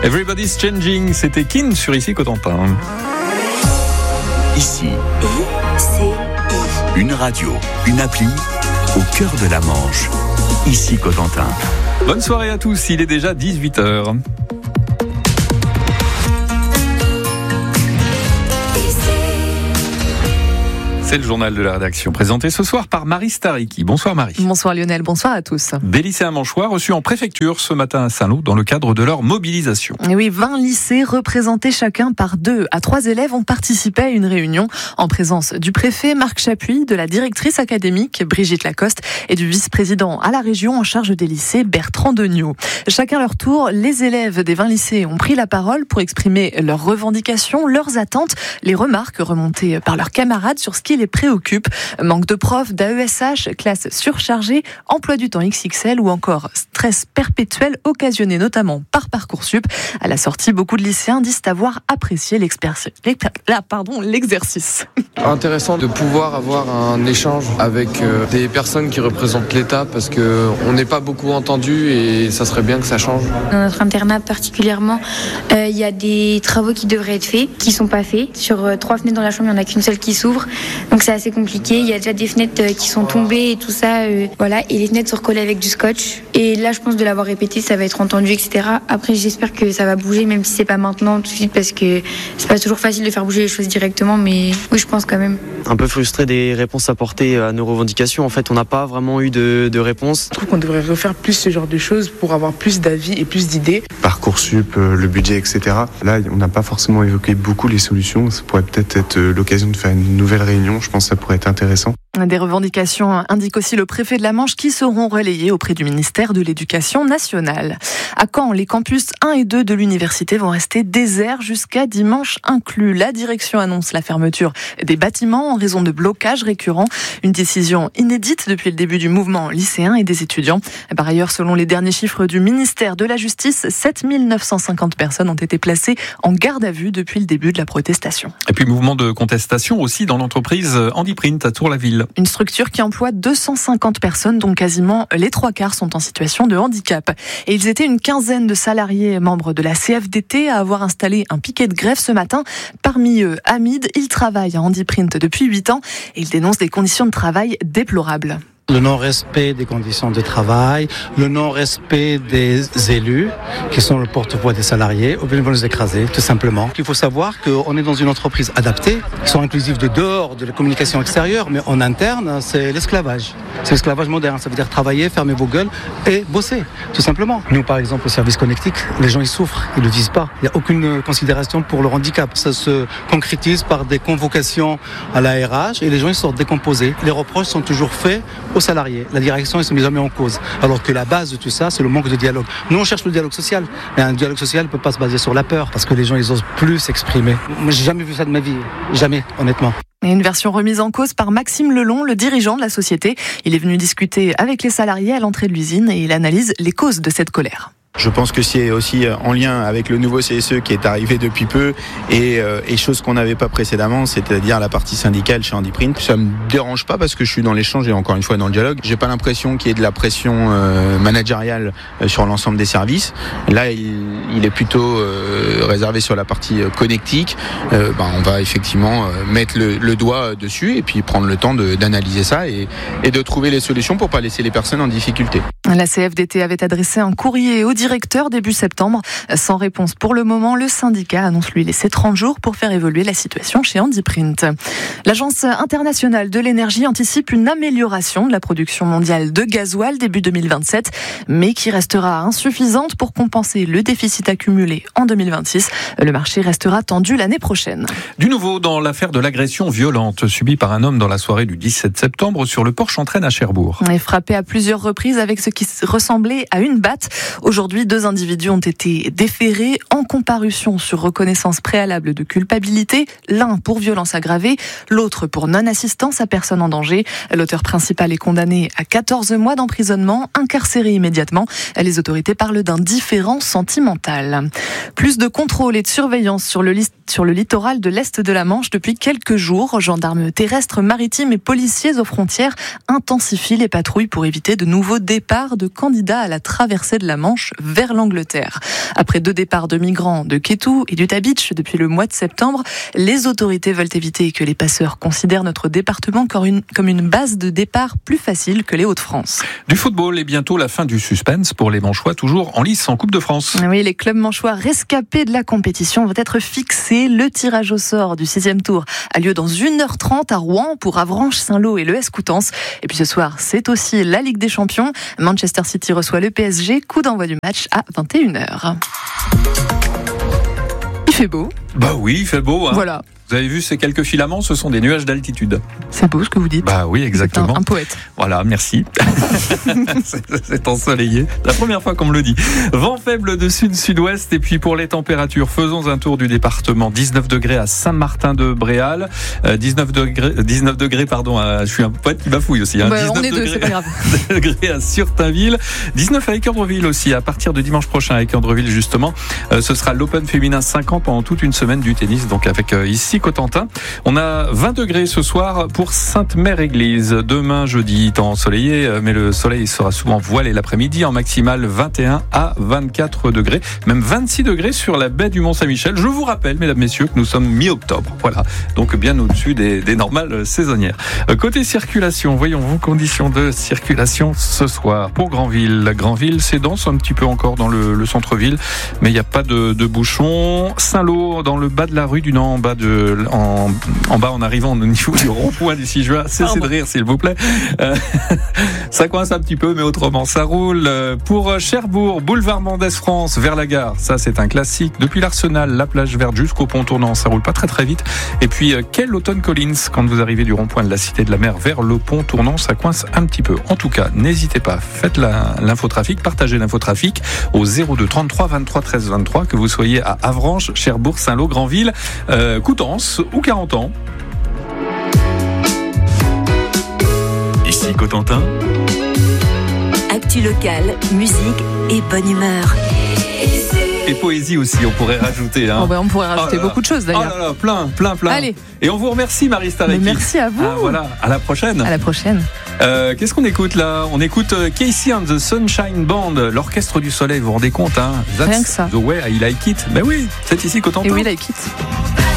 Everybody's Changing, c'était Kin sur Ici Cotentin. Ici, une radio, une appli au cœur de la Manche. Ici Cotentin. Bonne soirée à tous, il est déjà 18h. C'est le journal de la rédaction, présenté ce soir par Marie Stariki. Bonsoir Marie. Bonsoir Lionel, bonsoir à tous. Des lycéens manchois reçus en préfecture ce matin à Saint-Lô dans le cadre de leur mobilisation. Et oui, 20 lycées représentés chacun par 2 à 3 élèves ont participé à une réunion en présence du préfet Marc Chapuis, de la directrice académique Brigitte Lacoste et du vice-président à la région en charge des lycées Bertrand Degnaud. Chacun leur tour, les élèves des 20 lycées ont pris la parole pour exprimer leurs revendications, leurs attentes, les remarques remontées par leurs camarades sur ce qui les préoccupe. Manque de profs, d'AESH, classes surchargées, emploi du temps XXL ou encore stress perpétuel occasionné notamment par Parcoursup. À la sortie, beaucoup de lycéens disent avoir apprécié l'exercice. Intéressant de pouvoir avoir un échange avec des personnes qui représentent l'État parce qu'on n'est pas beaucoup entendu et ça serait bien que ça change. Dans notre internat particulièrement, il y a des travaux qui devraient être faits, qui ne sont pas faits. Sur 3 fenêtres dans la chambre, il n'y en a qu'une seule qui s'ouvre. Donc c'est assez compliqué. Il y a déjà des fenêtres qui sont tombées et tout ça. Voilà. Et les fenêtres sont recollées avec du scotch. Et là, je pense de l'avoir répété, ça va être entendu, etc. Après, j'espère que ça va bouger, même si c'est pas maintenant, tout de suite, parce que c'est pas toujours facile de faire bouger les choses directement. Mais oui, je pense quand même. Un peu frustré des réponses apportées à nos revendications. En fait, on n'a pas vraiment eu de réponse. Je trouve qu'on devrait refaire plus ce genre de choses pour avoir plus d'avis et plus d'idées. Parcoursup, le budget, etc. Là, on n'a pas forcément évoqué beaucoup les solutions. Ça pourrait peut-être être l'occasion de faire une nouvelle réunion. Je pense que ça pourrait être intéressant. Des revendications indique aussi le préfet de la Manche qui seront relayées auprès du ministère de l'Éducation nationale. À Caen, les campus 1 et 2 de l'université vont rester déserts jusqu'à dimanche inclus. La direction annonce la fermeture des bâtiments en raison de blocages récurrents. Une décision inédite depuis le début du mouvement lycéen et des étudiants. Par ailleurs, selon les derniers chiffres du ministère de la Justice, 7 950 personnes ont été placées en garde à vue depuis le début de la protestation. Et puis mouvement de contestation aussi dans l'entreprise Handiprint à Tour-la-Ville. Une structure qui emploie 250 personnes, dont quasiment les 3/4 sont en situation de handicap. Et ils étaient une quinzaine de salariés membres de la CFDT à avoir installé un piquet de grève ce matin. Parmi eux, Hamid, il travaille à Handiprint depuis 8 ans et il dénonce des conditions de travail déplorables. Le non-respect des conditions de travail, le non-respect des élus, qui sont le porte-voix des salariés, ou bien ils vont les écraser, tout simplement. Il faut savoir qu'on est dans une entreprise adaptée, qui sont inclusives de dehors de la communication extérieure, mais en interne, c'est l'esclavage. C'est l'esclavage moderne, ça veut dire travailler, fermer vos gueules et bosser, tout simplement. Nous, par exemple, au service connectique, les gens, ils souffrent, ils ne le disent pas. Il n'y a aucune considération pour leur handicap. Ça se concrétise par des convocations à la RH et les gens, ils sortent décomposés. Les reproches sont toujours faits aux salariés. La direction ne se met jamais en cause. Alors que la base de tout ça, c'est le manque de dialogue. Nous, on cherche le dialogue social. Mais un dialogue social ne peut pas se baser sur la peur, parce que les gens, ils osent plus s'exprimer. Moi, j'ai jamais vu ça de ma vie. Jamais, honnêtement. Et une version remise en cause par Maxime Lelon, le dirigeant de la société. Il est venu discuter avec les salariés à l'entrée de l'usine et il analyse les causes de cette colère. Je pense que c'est aussi en lien avec le nouveau CSE qui est arrivé depuis peu et chose qu'on n'avait pas précédemment, c'est-à-dire la partie syndicale chez Handiprint. Ça me dérange pas parce que je suis dans l'échange et encore une fois dans le dialogue. J'ai pas l'impression qu'il y ait de la pression managériale sur l'ensemble des services. Là, il est plutôt réservé sur la partie connectique. On va effectivement mettre le doigt dessus et puis prendre le temps d'analyser ça et de trouver les solutions pour pas laisser les personnes en difficulté. La CFDT avait adressé un courrier au directeur début septembre. Sans réponse pour le moment, le syndicat annonce lui laisser 30 jours pour faire évoluer la situation chez Handiprint. L'Agence internationale de l'énergie anticipe une amélioration de la production mondiale de gasoil début 2027, mais qui restera insuffisante pour compenser le déficit accumulé en 2026. Le marché restera tendu l'année prochaine. Du nouveau dans l'affaire de l'agression violente subie par un homme dans la soirée du 17 septembre sur le port Chantraine à Cherbourg. Il est frappé à plusieurs reprises avec ce qui ressemblait à une batte. Aujourd'hui, 2 individus ont été déférés en comparution sur reconnaissance préalable de culpabilité, l'un pour violence aggravée, l'autre pour non-assistance à personne en danger. L'auteur principal est condamné à 14 mois d'emprisonnement, incarcéré immédiatement. Les autorités parlent d'un différend sentimental. Plus de contrôle et de surveillance sur le littoral de l'Est de la Manche depuis quelques jours. Gendarmes terrestres, maritimes et policiers aux frontières intensifient les patrouilles pour éviter de nouveaux départs milliards de candidats à la traversée de la Manche vers l'Angleterre. Après 2 départs de migrants de Kétou et d'Utah Beach depuis le mois de septembre, les autorités veulent éviter que les passeurs considèrent notre département comme une base de départ plus facile que les Hauts-de-France. Du football et bientôt la fin du suspense pour les Manchois, toujours en lice en Coupe de France. Oui, les clubs manchois rescapés de la compétition vont être fixés. Le tirage au sort du 6e tour a lieu dans 1h30 à Rouen pour Avranches, Saint-Lô et l'ES Coutances. Et puis ce soir, c'est aussi la Ligue des Champions. Manchester City reçoit le PSG. Coup d'envoi du match à 21h. Il fait beau. Bah oui, il fait beau. Hein. Voilà. Vous avez vu ces quelques filaments, ce sont des nuages d'altitude. C'est beau ce que vous dites. Bah oui, exactement. Un poète. Voilà, merci. c'est ensoleillé. La première fois qu'on me le dit. Vent faible de sud-sud-ouest. Et puis pour les températures, faisons un tour du département. 19 degrés à Saint-Martin-de-Bréal. 19 degrés, pardon. Je suis un poète qui bafouille aussi. Hein. 19 on est deux, c'est pas grave. degrés à Surtainville. 19 à Équeurdreville aussi. À partir de dimanche prochain à Équeurdreville, justement, ce sera l'Open féminin 5 ans pendant toute une semaine du tennis. Donc avec ici Cotentin. On a 20 degrés ce soir pour Sainte-Mère-Église. Demain, jeudi, temps ensoleillé, mais le soleil sera souvent voilé l'après-midi, en maximale 21 à 24 degrés, même 26 degrés sur la baie du Mont-Saint-Michel. Je vous rappelle, mesdames, messieurs, que nous sommes mi-octobre. Voilà, donc bien au-dessus des normales saisonnières. Côté circulation, voyons vos conditions de circulation ce soir. Pour Granville, c'est dense un petit peu encore dans le centre-ville, mais il n'y a pas de bouchons. Saint-Lô, dans le bas de la rue du Nord, en bas en arrivant au niveau du rond-point du 6 juin. Cessez de rire, s'il vous plaît. Ça coince un petit peu, mais autrement, ça roule. Pour Cherbourg, boulevard Mendès France, vers la gare, ça c'est un classique. Depuis l'Arsenal, la plage verte jusqu'au pont tournant, ça roule pas très très vite. Et puis, quel Automne Collins, quand vous arrivez du rond-point de la Cité de la Mer vers le pont tournant, ça coince un petit peu. En tout cas, n'hésitez pas, faites l'infotrafic, partagez l'infotrafic au 02 33 23 13 23, que vous soyez à Avranches, Cherbourg, Saint-Lô, Granville, Coutances ou 40 ans. Ici Cotentin. Actu locale, musique et bonne humeur. Et poésie aussi, on pourrait rajouter. Hein. On pourrait rajouter beaucoup de choses d'ailleurs. Oh là là, plein. Allez. Et on vous remercie, Marie Starecki. Merci à vous. Voilà, à la prochaine. À la prochaine. Qu'est-ce qu'on écoute là ? On écoute Casey and the Sunshine Band, l'orchestre du soleil, vous vous rendez compte, hein ? Rien que ça. The way I like it. Ben oui, c'est ici Cotentin. Et oui, like it.